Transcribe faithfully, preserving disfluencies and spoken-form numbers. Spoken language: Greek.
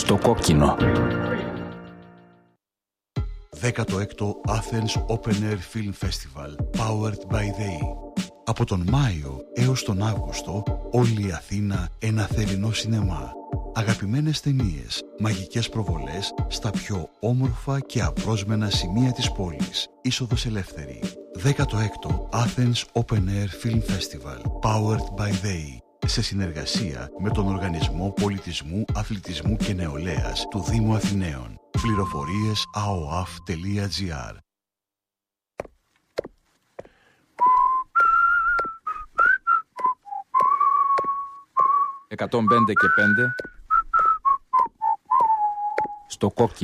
Στο κόκκινο. δέκατο έκτο Athens Open Air Film Festival Powered by they. Από τον Μάιο έως τον Αύγουστο όλη η Αθήνα ένα θερινό σινεμά. Αγαπημένες ταινίες, μαγικές προβολές στα πιο όμορφα και απρόσμενα σημεία της πόλης. Είσοδος ελεύθερη. δέκατο έκτο Athens Open Air Film Festival Powered by they. Σε συνεργασία με τον Οργανισμό Πολιτισμού, Αθλητισμού και Νεολαίας του Δήμου Αθηναίων. Πληροφορίες a o a f τελεία g r. εκατόν πέντε και πέντε στο κόκκινο.